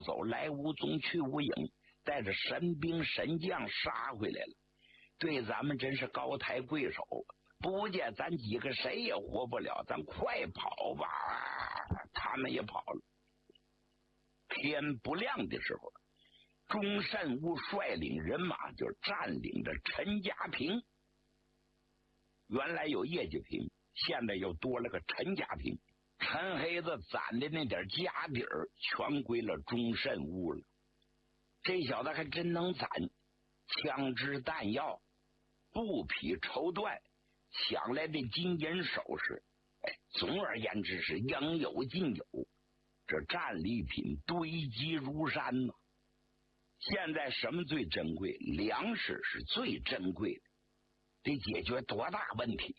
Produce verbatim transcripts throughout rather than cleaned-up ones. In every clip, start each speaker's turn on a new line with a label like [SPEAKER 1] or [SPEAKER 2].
[SPEAKER 1] 走，来无踪，去无影，带着神兵神将杀回来了，对咱们真是高抬贵手，不见咱几个谁也活不了，咱快跑吧！他们也跑了。天不亮的时候，钟慎吾率领人马就占领着陈家坪。原来有叶家坪，现在又多了个陈家坪。陈黑子攒的那点家底儿全归了钟慎吾了。这小子还真能攒，枪支弹药、布匹绸缎，抢来的金银首饰，哎，总而言之是应有尽有。这战利品堆积如山呢。现在什么最珍贵？粮食是最珍贵的，得解决多大问题？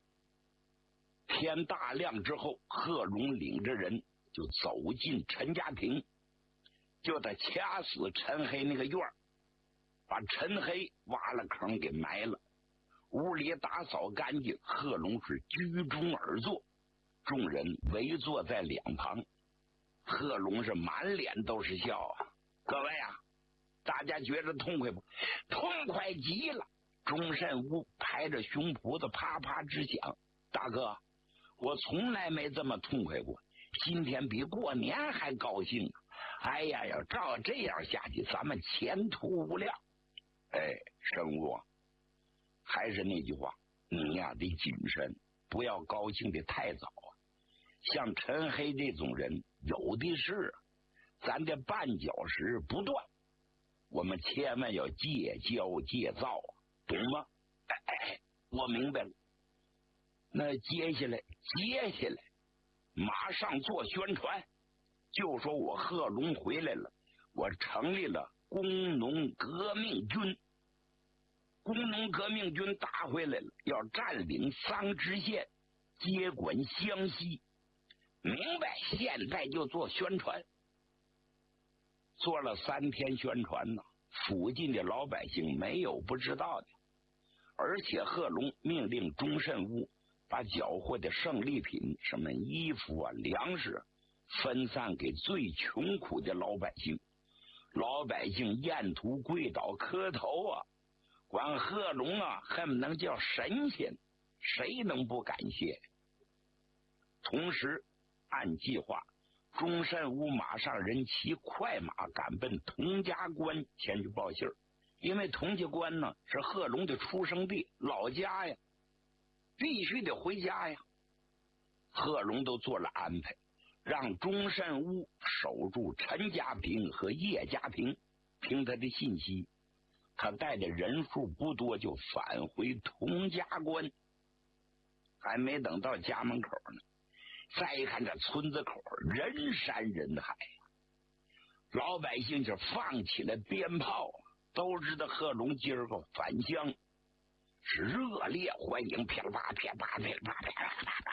[SPEAKER 1] 天大亮之后，贺龙领着人就走进陈家坪，就得掐死陈黑那个院儿，把陈黑挖了坑给埋了。屋里打扫干净，贺龙是居中而坐，众人围坐在两旁。贺龙是满脸都是笑啊！各位啊，大家觉得痛快不？痛快极了！钟慎吾拍着胸脯子啪啪直响。大哥，我从来没这么痛快过，今天比过年还高兴啊！哎呀呀，照这样下去，咱们前途无量。哎，慎吾，还是那句话，你呀得谨慎，不要高兴的太早啊！像陈黑这种人有的是，咱的绊脚石不断，我们千万要戒骄戒躁，懂吗？哎哎，我明白了。那接下来，接下来马上做宣传，就说我贺龙回来了，我成立了工农革命军。工农革命军打回来了，要占领桑植县，接管湘西。明白，现在就做宣传。做了三天宣传呢，附近的老百姓没有不知道的。而且贺龙命令钟慎吾把缴获的胜利品，什么衣服啊、粮食，分散给最穷苦的老百姓。老百姓沿途跪倒磕头啊，管贺龙啊恨不能叫神仙，谁能不感谢？同时按计划，钟慎吾马上人骑快马赶奔佟家关前去报信儿，因为佟家关呢是贺龙的出生地，老家呀，必须得回家呀。贺龙都做了安排，让钟慎吾守住陈家坪和叶家坪。凭他的信息，他带的人数不多，就返回佟家关。还没等到家门口呢，再一看这村子口人山人海，老百姓就放起了鞭炮，都知道贺龙今儿个返乡，是热烈欢迎，噼里啪噼里啪噼里啪噼里啪啪。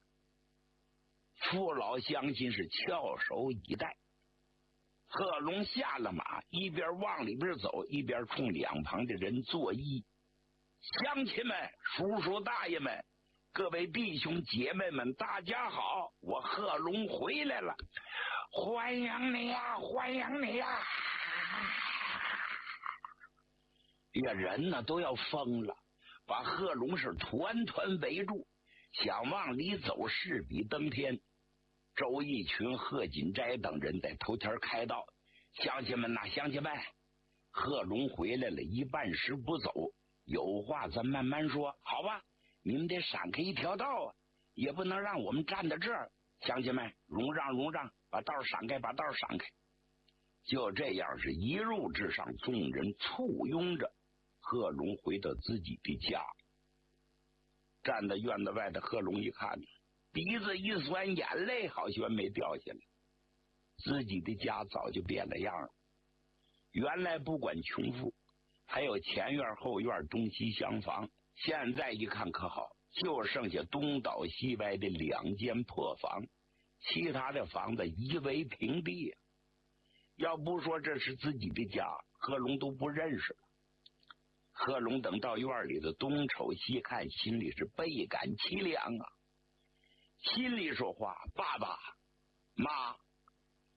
[SPEAKER 1] 父老乡亲是翘首以待。贺龙下了马，一边往里边走，一边冲两旁的人作揖：乡亲们、叔叔大爷们，各位弟兄姐妹们，大家好，我贺龙回来了，欢迎你呀，欢迎你呀！这人呢都要疯了，把贺龙是团团围住，想往里走势比登天。周义群、贺锦斋等人在头前开道：乡亲们呐，乡亲们，贺龙回来了，一半时不走，有话咱慢慢说，好吧？你们得闪开一条道啊，也不能让我们站在这儿。乡亲们，容让容让，把道闪开，把道闪开。就这样是一路之上，众人簇拥着贺龙回到自己的家。站在院子外的贺龙一看，鼻子一酸，眼泪好像没掉下来。自己的家早就变了样了，原来不管穷富，还有前院后院东西厢房，现在一看可好，就剩下东倒西歪的两间破房，其他的房子夷为平地。要不说这是自己的家，贺龙都不认识了。贺龙等到院里的东瞅西看，心里是倍感凄凉啊。心里说话：爸爸妈，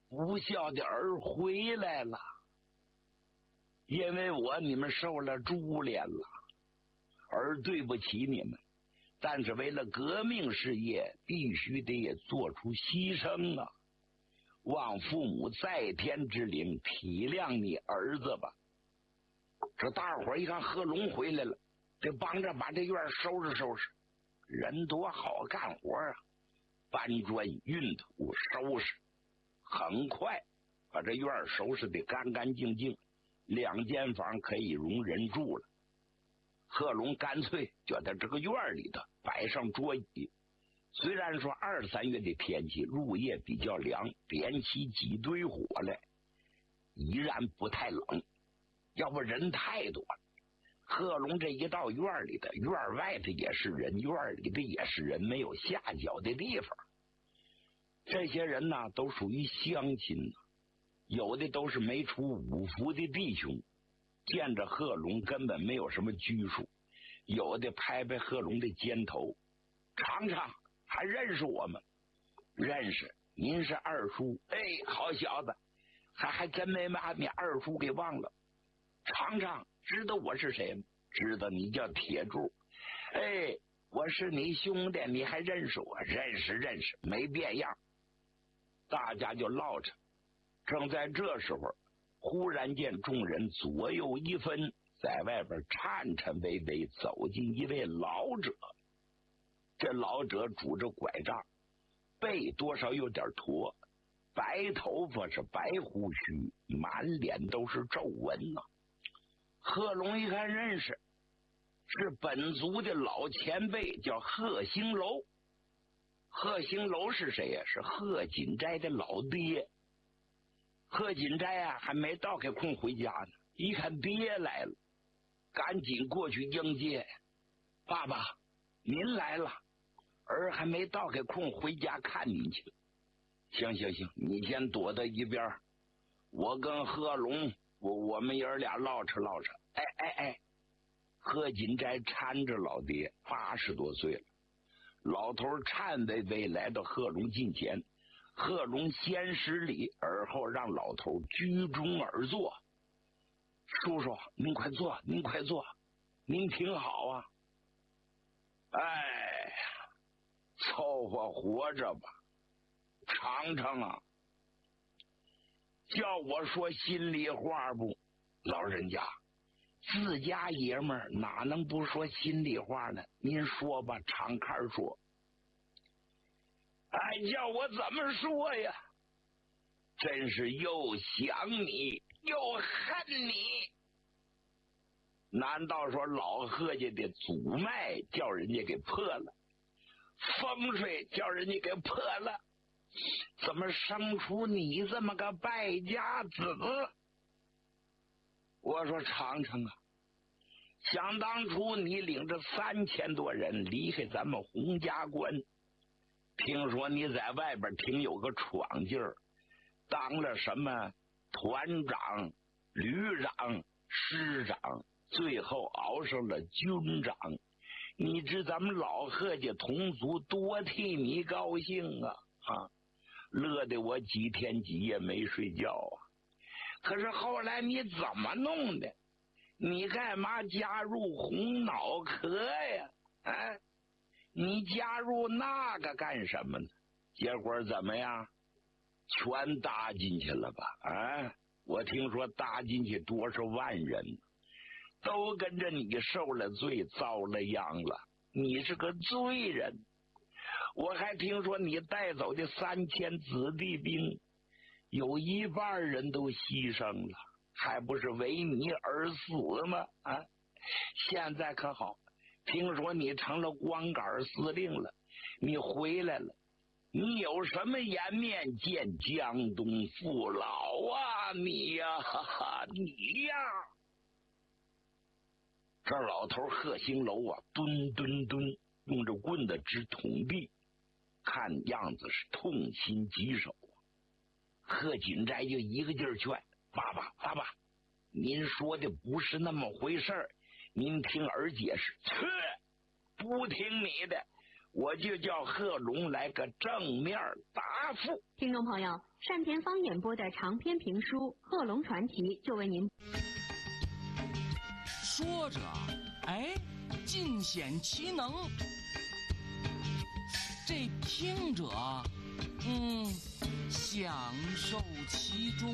[SPEAKER 1] 不孝的儿回来了，因为我你们受了株连了，儿对不起你们，但是为了革命事业，必须得也做出牺牲啊！望父母在天之灵体谅你儿子吧。这大伙一看贺龙回来了，得帮着把这院收拾收拾。人多好干活啊，搬砖运土收拾，很快把这院收拾得干干净净，两间房可以容人住了。贺龙干脆就在这个院里头摆上桌椅，虽然说二三月的天气入夜比较凉，点起几堆火来依然不太冷，要不人太多了。贺龙这一到院里的，院外头也是人，院里的也是人，没有下脚的地方。这些人呢都属于乡亲，有的都是没出五福的弟兄，见着贺龙根本没有什么拘束，有的拍拍贺龙的肩头，尝尝还认识我们？认识，您是二叔。哎，好小子，还还真没把你二叔给忘了。尝尝，知道我是谁吗？知道，你叫铁柱。哎，我是你兄弟，你还认识我？认识认识，没变样。大家就唠着，正在这时候，忽然见众人左右一分，在外边颤颤巍巍走进一位老者。这老者拄着拐杖，背多少有点驼，白头发是白胡须，满脸都是皱纹呐、啊。贺龙一看认识，是本族的老前辈，叫贺兴楼。贺兴楼是谁呀？是贺锦斋的老爹。贺锦斋啊，还没到开空回家呢，一看爹来了，赶紧过去迎接。爸爸，您来了，儿还没到开空回家看您去了。行行行，你先躲到一边，我跟贺龙，我我们爷儿俩唠扯唠扯。哎哎哎，贺锦斋搀着老爹，八十多岁了。老头颤巍巍来到贺龙近前，贺龙先施礼，而后让老头居中而坐。叔叔，您快坐，您快坐，您挺好啊。哎，凑合活着吧，尝尝啊。叫我说心里话不，老人家，自家爷们儿哪能不说心里话呢？您说吧，敞开说。哎，叫我怎么说呀？真是又想你又恨你。难道说老贺家的祖脉叫人家给破了，风水叫人家给破了？怎么生出你这么个败家子？我说尝尝啊，想当初你领着三千多人离开咱们洪家关，听说你在外边挺有个闯劲儿，当了什么团长、旅长、师长，最后熬上了军长。你知咱们老贺家同族多替你高兴啊啊！乐得我几天几夜没睡觉啊。可是后来你怎么弄的？你干嘛加入红脑壳呀？啊，你加入那个干什么呢？结果怎么样？全搭进去了吧？啊，我听说搭进去多少万人，都跟着你受了罪，遭了殃了。你是个罪人。我还听说你带走的三千子弟兵，有一半人都牺牲了，还不是为你而死吗？啊！现在可好，听说你成了光杆司令了，你回来了，你有什么颜面见江东父老啊？你呀，哈哈，你呀！这老头贺兴楼啊，蹲蹲蹲，用着棍子直捅地，看样子是痛心疾首。贺锦斋就一个劲儿劝：“爸爸，爸爸，您说的不是那么回事儿，您听儿解释。”切，不听你的， 我就叫贺龙来个正面答复。
[SPEAKER 2] 听众朋友，单田芳演播的长篇评书《贺龙传奇》就为您
[SPEAKER 3] 说着，哎，尽显其能；这听者，嗯，享受其中。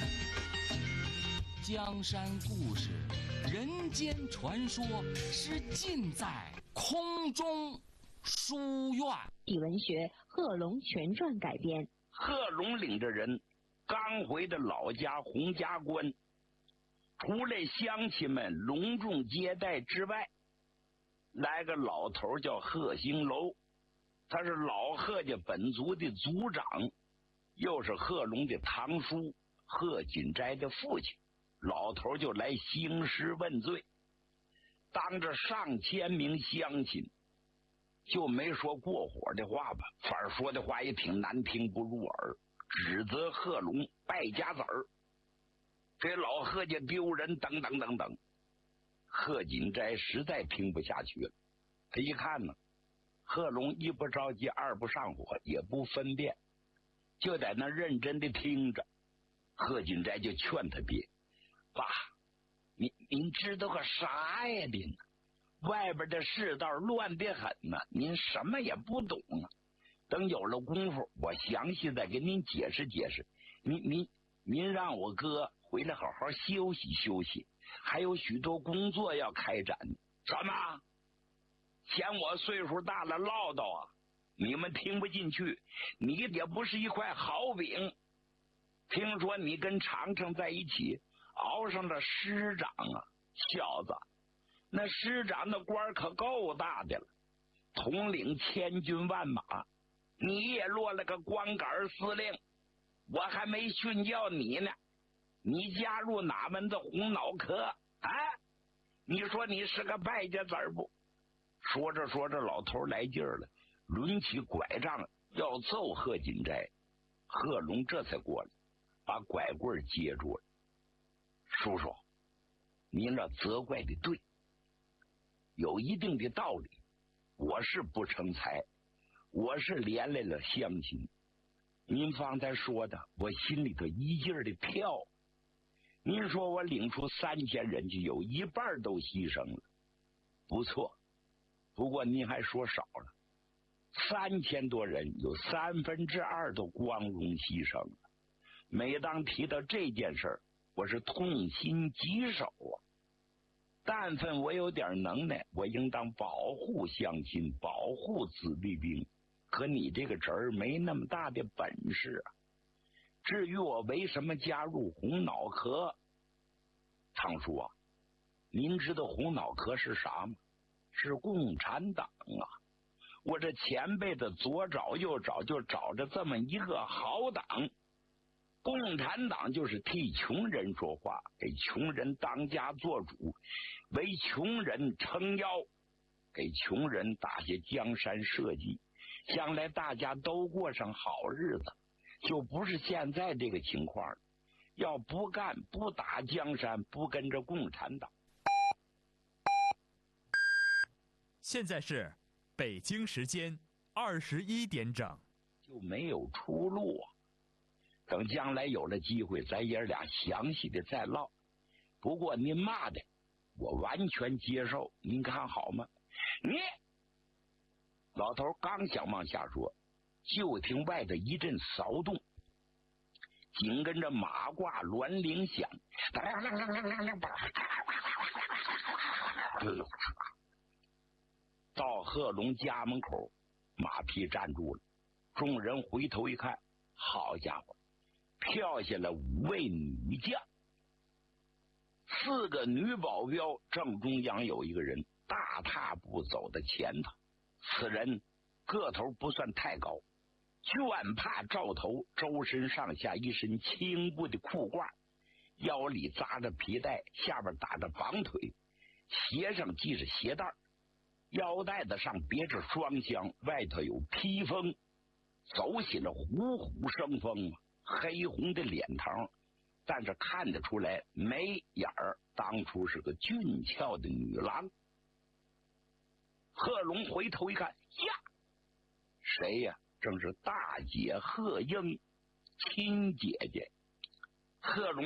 [SPEAKER 3] 江山故事、人间传说是尽在空中书院。
[SPEAKER 2] 以文学《贺龙全传》改编。
[SPEAKER 1] 贺龙领着人刚回的老家洪家关，除了乡亲们隆重接待之外，来个老头叫贺兴楼，他是老贺家本族的族长，又是贺龙的堂叔贺锦斋的父亲。老头就来兴师问罪，当着上千名乡亲，就没说过火的话吧，反而说的话也挺难听不入耳，指责贺龙败家子儿，给老贺家丢人等等等等。贺锦斋实在听不下去了，他一看呢，贺龙一不着急二不上火，也不分辨，就在那认真的听着。贺锦斋就劝他别，爸，您您知道个啥呀您？外边的世道乱得很呢，您什么也不懂啊。等有了功夫，我详细再给您解释解释。您您您让我哥回来好好休息休息，还有许多工作要开展。什么？嫌我岁数大了唠叨啊？你们听不进去，你也不是一块好饼。听说你跟长城在一起熬上了师长啊，小子，那师长的官可够大的了，统领千军万马，你也落了个光杆司令，我还没训教你呢，你加入哪门子红脑壳啊？你说你是个败家子儿不？说着说着，老头来劲儿了，抡起拐杖要揍贺锦斋。贺龙这才过来，把拐棍接住了。叔叔，您这责怪的对，有一定的道理。我是不成才，我是连累了乡亲。您方才说的，我心里头一劲儿的跳。您说我领出三千人去，有一半都牺牲了，不错。不过您还说少了，三千多人有三分之二都光荣牺牲了。每当提到这件事儿，我是痛心疾首啊！但凡我有点能耐，我应当保护乡亲，保护子弟兵。可你这个侄儿没那么大的本事啊！至于我为什么加入红脑壳，堂叔啊，您知道红脑壳是啥吗？是共产党啊！我这前辈子左找右找，就找着这么一个好党。共产党就是替穷人说话，给穷人当家做主，为穷人撑腰，给穷人打下江山社稷，将来大家都过上好日子，就不是现在这个情况了。要不干不打江山，不跟着共产党。
[SPEAKER 4] 现在是北京时间二十一点整，
[SPEAKER 1] 就没有出路啊！等将来有了机会，咱爷俩详细的再唠。不过您骂的，我完全接受，您看好吗？你老头刚想往下说，就听外头一阵骚动，紧跟着马挂銮铃响，到贺龙家门口，马匹站住了，众人回头一看，好家伙，跳下了五位女将，四个女保镖，正中央有一个人大踏步走到前头，此人个头不算太高，绢帕罩头，周身上下一身青布的裤褂，腰里扎着皮带，下边打着绑腿，鞋上系着鞋带，腰带子上别着双枪，外头有披风，走起了虎虎生风，黑红的脸膛，但是看得出来眉眼儿当初是个俊俏的女郎。贺龙回头一看，呀， 谁呀？正是大姐贺英，亲姐姐。贺荣